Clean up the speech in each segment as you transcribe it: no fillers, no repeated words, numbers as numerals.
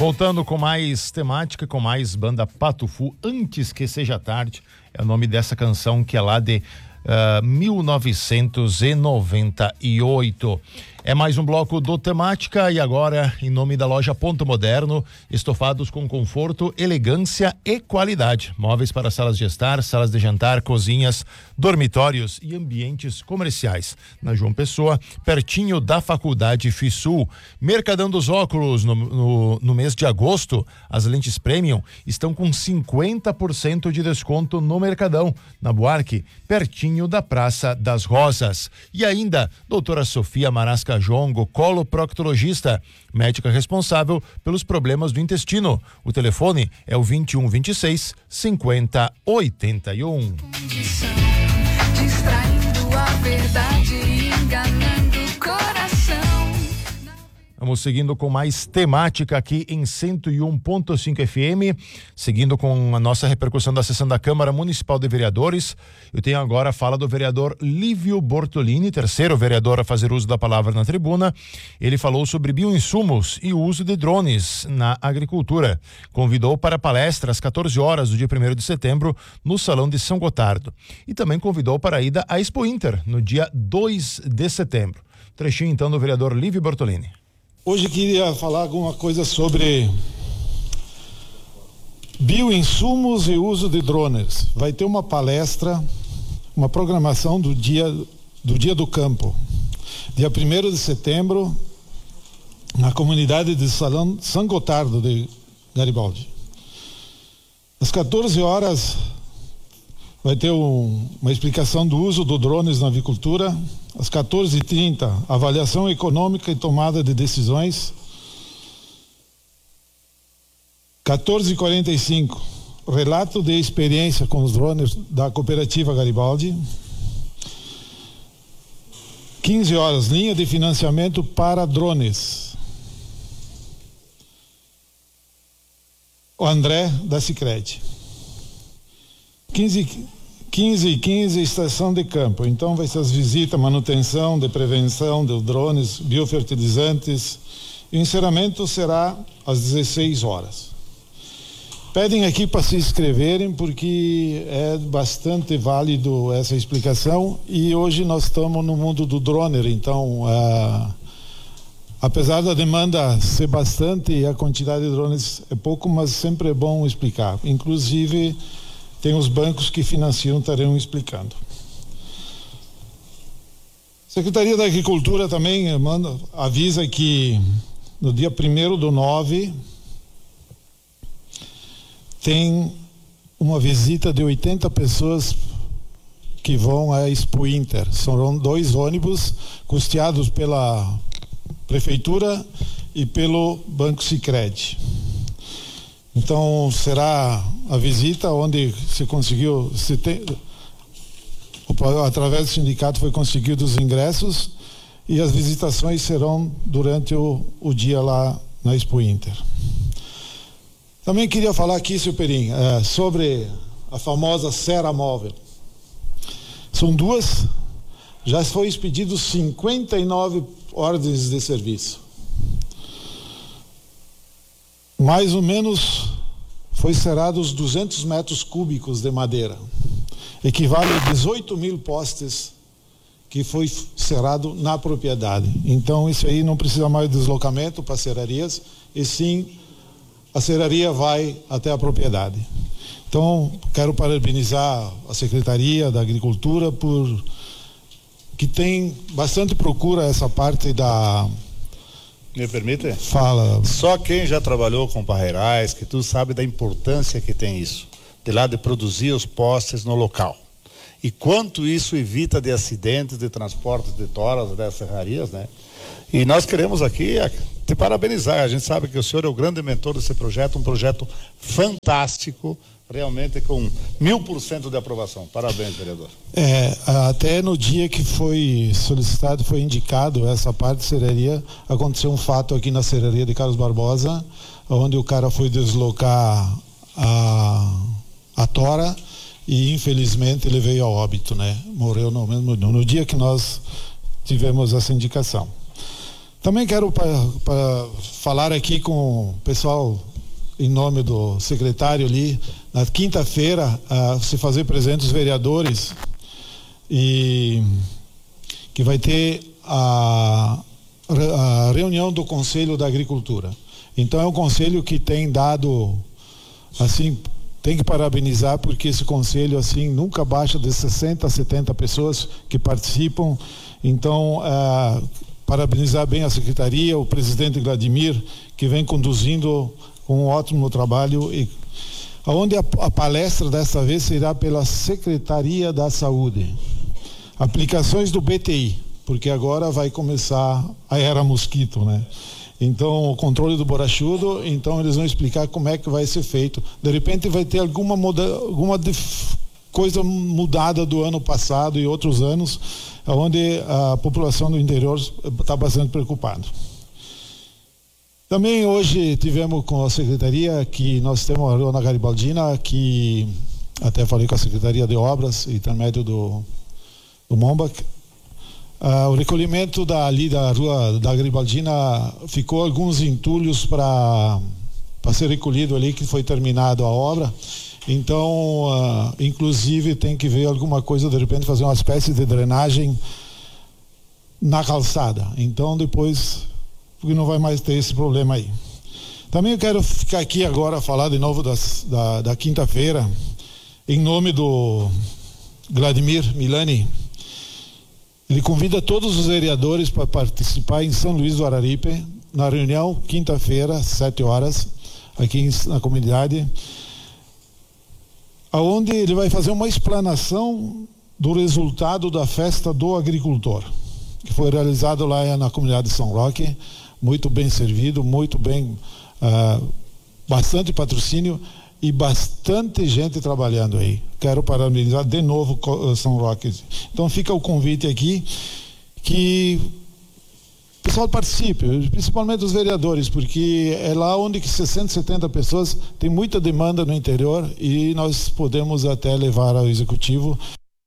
Voltando com mais temática, com mais banda Patufu, Antes que Seja Tarde, é o nome dessa canção que é lá de 1998. É mais um bloco do Temática e agora, em nome da loja Ponto Moderno, estofados com conforto, elegância e qualidade. Móveis para salas de estar, salas de jantar, cozinhas, dormitórios e ambientes comerciais. Na João Pessoa, pertinho da Faculdade FISUL. Mercadão dos Óculos, no mês de agosto, as lentes Premium estão com 50% de desconto no Mercadão, na Buarque, pertinho da Praça das Rosas. E ainda, doutora Sofia Marasca Jongo, coloproctologista, médica responsável pelos problemas do intestino. O telefone é o 2126 5081. Distraindo a verdade e enganando o coração. Vamos seguindo com mais temática aqui em 101.5 FM, seguindo com a nossa repercussão da sessão da Câmara Municipal de Vereadores. Eu tenho agora a fala do vereador Lívio Bortolini, terceiro vereador a fazer uso da palavra na tribuna. Ele falou sobre bioinsumos e o uso de drones na agricultura. Convidou para palestra às 14 horas do dia 1º de setembro no Salão de São Gotardo. E também convidou para a ida à Expo Inter no dia 2 de setembro. Trechinho então do vereador Lívio Bortolini. Hoje queria falar alguma coisa sobre bioinsumos e uso de drones. Vai ter uma palestra, uma programação do dia do campo, dia 1º de setembro, na comunidade de Salão São Gotardo de Garibaldi. Às 14 horas vai ter uma explicação do uso do drones na avicultura. Às 14h30, avaliação econômica e tomada de decisões. 14h45, relato de experiência com os drones da cooperativa Garibaldi. 15 horas, linha de financiamento para drones. O André da Sicredi. 15h15, estação de campo. Então vai ser as visitas, manutenção, de prevenção de drones, biofertilizantes. E o encerramento será às 16 horas. Pedem aqui para se inscreverem porque é bastante válido essa explicação e hoje nós estamos no mundo do droner, então apesar da demanda ser bastante e a quantidade de drones é pouco, mas sempre é bom explicar. Inclusive tem os bancos que financiam, estarão explicando. Secretaria da Agricultura também avisa que no dia 1º/9 tem uma visita de 80 pessoas que vão à Expo Inter. São 2 ônibus custeados pela Prefeitura e pelo Banco Sicredi. Então será a visita onde através do sindicato foi conseguido os ingressos e as visitações serão durante o dia lá na Expo Inter. Também queria falar aqui, seu Perim, sobre a famosa Serra Móvel. São 2, já foi expedido 59 ordens de serviço. Mais ou menos foi cerados 200 metros cúbicos de madeira, equivale a 18.000 postes que foi cerado na propriedade. Então isso aí não precisa mais de deslocamento para serrarias, e sim a serraria vai até a propriedade. Então quero parabenizar a Secretaria da Agricultura por que tem bastante procura essa parte da... Me permite? Fala. Só quem já trabalhou com parreirais, que tu sabe da importância que tem isso, de lá de produzir os postes no local. E quanto isso evita de acidentes, de transportes de toras, das serrarias, né? E nós queremos aqui te parabenizar. A gente sabe que o senhor é o grande mentor desse projeto, um projeto fantástico, realmente com 1000% de aprovação. Parabéns, vereador. Até no dia que foi solicitado, foi indicado essa parte de serraria, aconteceu um fato aqui na serraria de Carlos Barbosa, onde o cara foi deslocar a tora e infelizmente ele veio a óbito, né? Morreu no dia que nós tivemos essa indicação. Também quero falar aqui com o pessoal em nome do secretário ali, na quinta-feira, se fazer presente os vereadores e que vai ter a reunião do Conselho da Agricultura. Então é um conselho que tem dado, assim, tem que parabenizar, porque esse conselho, assim, nunca baixa de 60 a 70 pessoas que participam. Então, parabenizar bem a secretaria, o presidente Vladimir, que vem conduzindo com um ótimo trabalho, e onde a palestra dessa vez será pela Secretaria da Saúde. Aplicações do BTI, porque agora vai começar a era mosquito, né? Então, o controle do borrachudo, então eles vão explicar como é que vai ser feito. De repente vai ter alguma coisa mudada do ano passado e outros anos, onde a população do interior está bastante preocupada. Também hoje tivemos com a secretaria, que nós temos a Rua Garibaldina, que até falei com a Secretaria de Obras, intermédio do Mombach. O recolhimento ali da Rua da Garibaldina ficou alguns entulhos para ser recolhido ali, que foi terminado a obra. Então, inclusive, tem que ver alguma coisa, de repente, fazer uma espécie de drenagem na calçada. Então, depois, porque não vai mais ter esse problema aí. Também eu quero ficar aqui agora, falar de novo da quinta-feira, em nome do Vladimir Milani. Ele convida todos os vereadores para participar em São Luís do Araripe, na reunião, quinta-feira, 7 horas, aqui na comunidade, onde ele vai fazer uma explanação do resultado da festa do agricultor, que foi realizado lá na comunidade de São Roque, muito bem servido, muito bem, bastante patrocínio e bastante gente trabalhando aí. Quero parabenizar de novo São Roque. Então fica o convite aqui, que o pessoal participe, principalmente os vereadores, porque é lá onde 60, 70 pessoas, tem muita demanda no interior e nós podemos até levar ao executivo.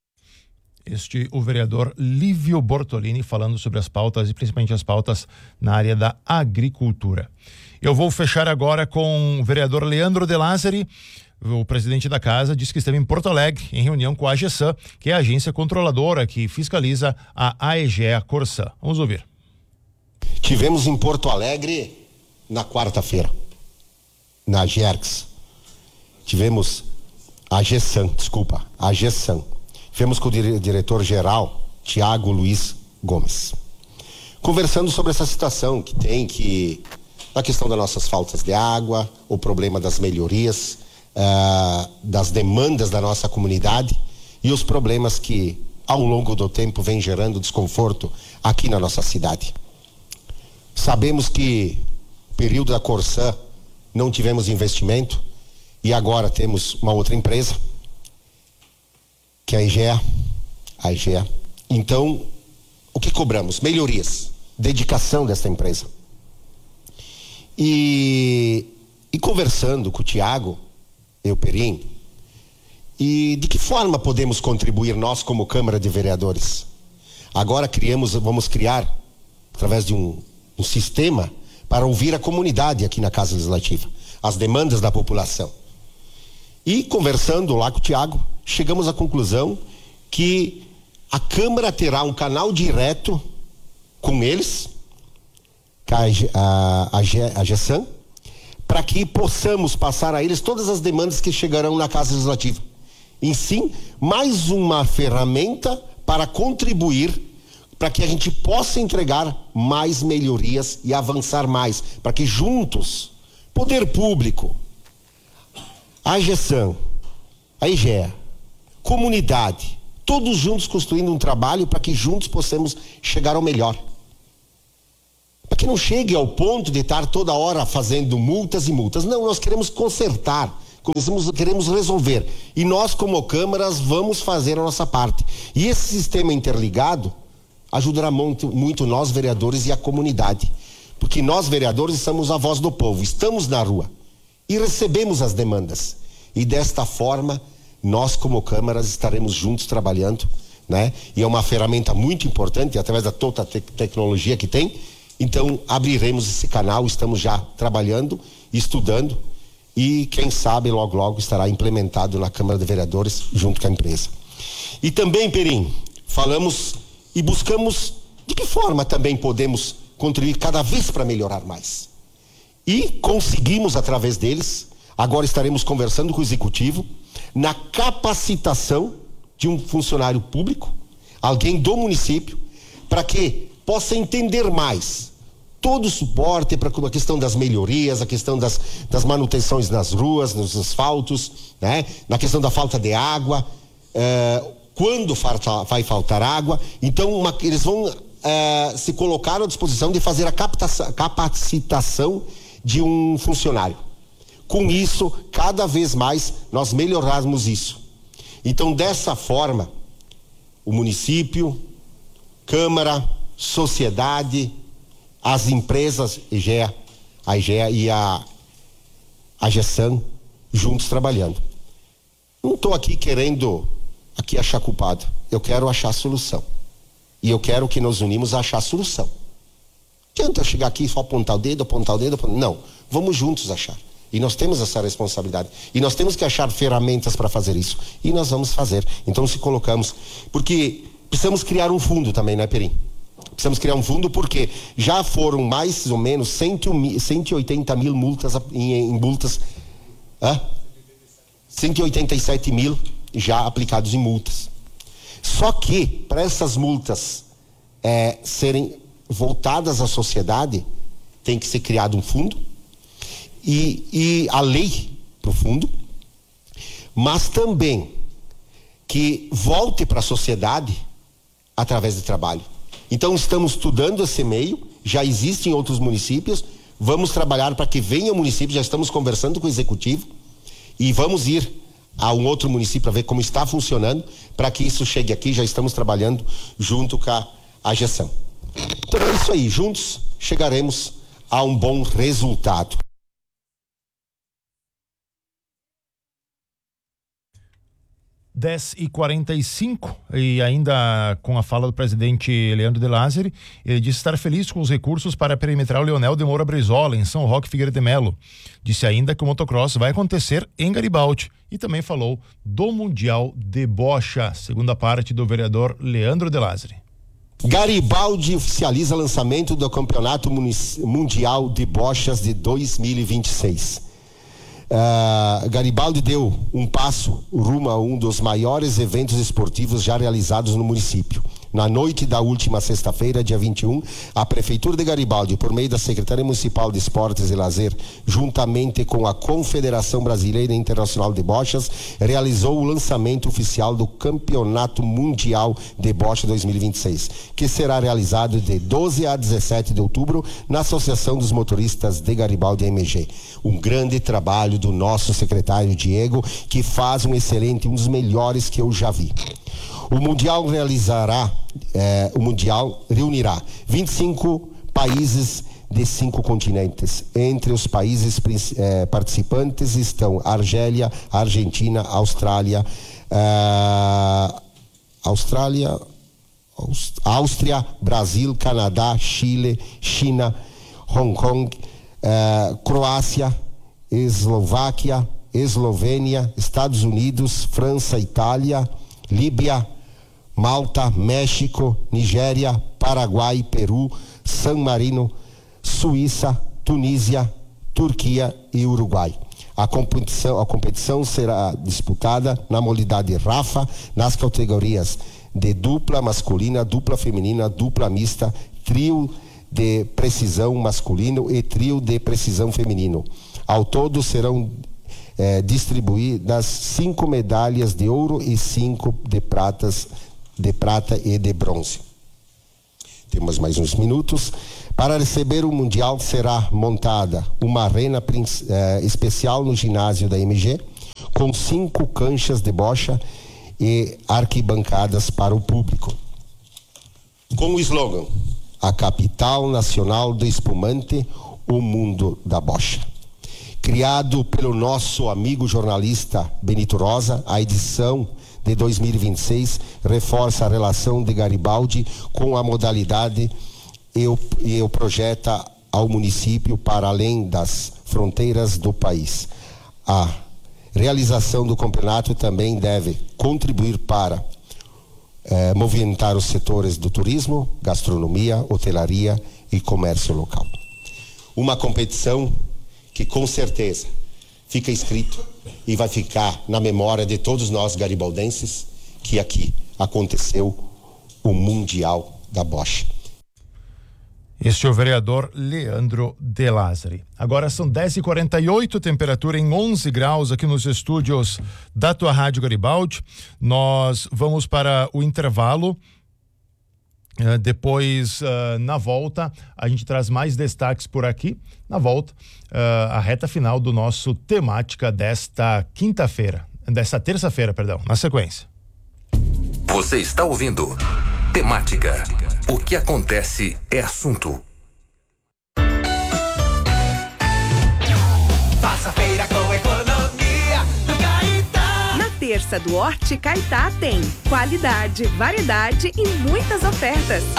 O vereador Lívio Bortolini falando sobre as pautas e principalmente as pautas na área da agricultura. Eu vou fechar agora com o vereador Leandro De Lázari. O presidente da casa disse que esteve em Porto Alegre em reunião com a AGESAN, que é a agência controladora que fiscaliza a AEGEA Corsã. Vamos ouvir. Tivemos em Porto Alegre na quarta-feira, na GERX. Tivemos a AGESAN. Tivemos com o diretor-geral, Tiago Luiz Gomes, conversando sobre essa situação a questão das nossas faltas de água, o problema das melhorias, das demandas da nossa comunidade e os problemas que ao longo do tempo vem gerando desconforto aqui na nossa cidade. Sabemos que no período da Corsã não tivemos investimento e agora temos uma outra empresa, que é a AEGEA. Então, o que cobramos? Melhorias, dedicação desta empresa. E conversando com o Tiago Euperim, e de que forma podemos contribuir nós como Câmara de Vereadores? Agora vamos criar, através de um sistema, para ouvir a comunidade aqui na Casa Legislativa, as demandas da população. E conversando lá com o Tiago, chegamos à conclusão que a Câmara terá um canal direto com eles, a AGESAN, para que possamos passar a eles todas as demandas que chegarão na Casa Legislativa. E sim, mais uma ferramenta para contribuir para que a gente possa entregar mais melhorias e avançar mais, para que juntos, poder público, a AGESAN, a AEGEA, comunidade, todos juntos construindo um trabalho para que juntos possamos chegar ao melhor. Para que não chegue ao ponto de estar toda hora fazendo multas e multas. Não, nós queremos consertar, queremos resolver. E nós, como câmaras, vamos fazer a nossa parte. E esse sistema interligado ajudará muito nós, vereadores, e a comunidade. Porque nós, vereadores, somos a voz do povo, estamos na rua e recebemos as demandas. E desta forma, nós, como câmaras, estaremos juntos trabalhando, né? E é uma ferramenta muito importante, através da toda a tecnologia que tem, Então, abriremos esse canal, estamos já trabalhando, estudando, e quem sabe logo logo estará implementado na Câmara de Vereadores junto com a empresa. E também, Perim, falamos e buscamos de que forma também podemos contribuir cada vez para melhorar mais. E conseguimos através deles, agora estaremos conversando com o Executivo, na capacitação de um funcionário público, alguém do município, para que possa entender mais todo o suporte para a questão das melhorias, a questão das manutenções nas ruas, nos asfaltos, né? Na questão da falta de água, quando vai faltar água. Então, eles vão se colocar à disposição de fazer a capacitação de um funcionário. Com isso, cada vez mais, nós melhorarmos isso. Então, dessa forma, o município, Câmara, sociedade, as empresas, a IGEA e a GESAM, juntos trabalhando. Não estou aqui querendo achar culpado. Eu quero achar solução. E eu quero que nos unimos a achar solução. Não adianta eu chegar aqui e só apontar o dedo. Não, vamos juntos achar. E nós temos essa responsabilidade. E nós temos que achar ferramentas para fazer isso. E nós vamos fazer. Então, se colocamos... Porque precisamos criar um fundo também, né, Perim? Precisamos criar um fundo porque já foram mais ou menos 180 mil multas em multas. 187 mil já aplicados em multas. Só que, para essas multas serem voltadas à sociedade, tem que ser criado um fundo e a lei para o fundo, mas também que volte para a sociedade através de trabalho. Então, estamos estudando esse meio, já existe em outros municípios, vamos trabalhar para que venha o município, já estamos conversando com o Executivo e vamos ir a um outro município para ver como está funcionando, para que isso chegue aqui, já estamos trabalhando junto com a GESAM. Então é isso aí, juntos chegaremos a um bom resultado. E 45 e ainda com a fala do presidente Leandro de Lázari, ele disse estar feliz com os recursos para perimetrar o Leonel de Moura Brizola em São Roque Figueira de Melo. Disse ainda que o motocross vai acontecer em Garibaldi e também falou do Mundial de Bocha, segunda parte do vereador Leandro de Lázari. Garibaldi oficializa lançamento do Campeonato Mundial de Bochas de 2026. Garibaldi deu um passo rumo a um dos maiores eventos esportivos já realizados no município. Na noite da última sexta-feira, dia 21, a Prefeitura de Garibaldi, por meio da Secretaria Municipal de Esportes e Lazer, juntamente com a Confederação Brasileira Internacional de Bochas, realizou o lançamento oficial do Campeonato Mundial de Bocha 2026, que será realizado de 12 a 17 de outubro na Associação dos Motoristas de Garibaldi AMG. Um grande trabalho do nosso secretário Diego, que faz um dos melhores que eu já vi. O Mundial reunirá 25 países de 5 continentes. Entre os países participantes estão Argélia, Argentina, Áustria, Brasil, Canadá, Chile, China, Hong Kong, Croácia, Eslováquia, Eslovênia, Estados Unidos, França, Itália, Líbia, Malta, México, Nigéria, Paraguai, Peru, San Marino, Suíça, Tunísia, Turquia e Uruguai. A competição será disputada na modalidade Rafa, nas categorias de dupla masculina, dupla feminina, dupla mista, trio de precisão masculino e trio de precisão feminino. Ao todo serão distribuídas 5 medalhas de ouro e 5 de prata e de bronze. Temos mais uns minutos. Para receber o Mundial será montada uma arena especial no ginásio da MG, com 5 canchas de bocha e arquibancadas para o público. Com o slogan: a capital nacional do espumante, o mundo da bocha. Criado pelo nosso amigo jornalista Benito Rosa, a edição de 2026 reforça a relação de Garibaldi com a modalidade e o projeta ao município para além das fronteiras do país. A realização do campeonato também deve contribuir para movimentar os setores do turismo, gastronomia, hotelaria e comércio local. Uma competição que com certeza fica escrito e vai ficar na memória de todos nós garibaldenses que aqui aconteceu o Mundial da Bocha. Este é o vereador Leandro De Lázari. Agora são 10h48, temperatura em 11 graus aqui nos estúdios da tua Rádio Garibaldi. Nós vamos para o intervalo. Depois, na volta, a gente traz mais destaques por aqui. Na volta, a reta final do nosso Temática desta terça-feira, na sequência. Você está ouvindo Temática. O que acontece é assunto. Faça feira com economia do Caetá. Na terça do Horti Caetá tem qualidade, variedade e muitas ofertas.